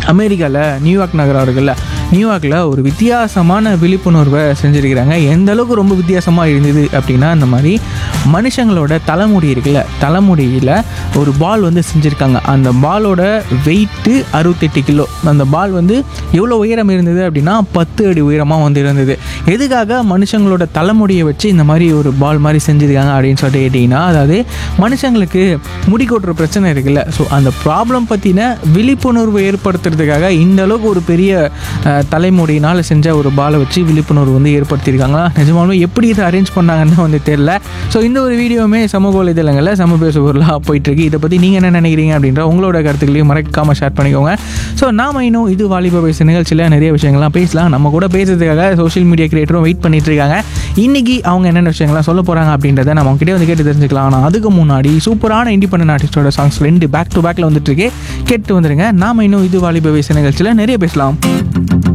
அமெரிக்காவில் நியூயார்க் நகரம் இருக்குல்ல, நியூயார்க்கில் ஒரு வித்தியாசமான விழிப்புணர்வை செஞ்சுருக்கிறாங்க. எந்த அளவுக்கு ரொம்ப வித்தியாசமாக இருந்தது அப்படின்னா, இந்த மாதிரி மனுஷங்களோட தலைமுடி இருக்குல்ல, தலைமுடியில் ஒரு பால் வந்து செஞ்சுருக்காங்க. அந்த பாலோட வெயிட்டு 68 கிலோ. அந்த பால் வந்து எவ்வளோ உயரம் இருந்தது அப்படின்னா 10 அடி உயரமாக வந்து இருந்தது. எதுக்காக மனுஷங்களோட தலைமுடியை வச்சு இந்த மாதிரி ஒரு பால் மாதிரி செஞ்சுருக்காங்க அப்படின்னு சொல்லிட்டு கேட்டிங்கன்னா, அதாவது மனுஷங்களுக்கு முடி கொட்டுற பிரச்சனை இருக்குல்ல, ஸோ அந்த ப்ராப்ளம் பற்றின விழிப்புணர்வு ஏற்படுத்துறதுக்காக இந்த அளவுக்கு ஒரு பெரிய தலைமுடியினால் செஞ்ச ஒரு பாலை வச்சு விழிப்புணர்வு வந்து ஏற்படுத்தியிருக்காங்களா. நிஜமாலுமே எப்படி இதை அரேஞ்ச் பண்ணாங்கன்னு வந்து தெரியல. ஸோ இந்த ஒரு வீடியோவுமே சமூக வலைதளங்களில் சம பேச பொருளாக போயிட்டுருக்கு. இதை பற்றி நீங்கள் என்ன நினைக்கிறீங்க அப்படின்ற உங்களோட கருத்துக்களையும் மறக்காமல் ஷேர் பண்ணிக்கோங்க. ஸோ நாம் இன்னும் இது வாலிப வயசு நிகழ்ச்சியில் நிறைய விஷயங்கள்லாம் பேசலாம். நம்ம கூட பேசுறதுக்காக சோஷியல் மீடியா கிரியேட்டரும் வெயிட் பண்ணிட்டு இருக்காங்க. இன்றைக்கி அவங்க என்னென்ன விஷயங்கள்லாம் சொல்ல போகிறாங்க அப்படின்றத நம்ம அவங்ககிட்ட வந்து கேட்டு தெரிஞ்சுக்கலாம். ஆனால் அதுக்கு முன்னாடி சூப்பரான இண்டிபெண்டன்ட் ஆர்டிஸ்டோட சாங்ஸ் 2 பேக் டு பேக்கில் வந்துட்டு இருக்கு. கேட்டு வந்துடுங்க. நாம் இன்னும் இது வாலிப வயசு நிகழ்ச்சியில் நிறைய பேசலாம்.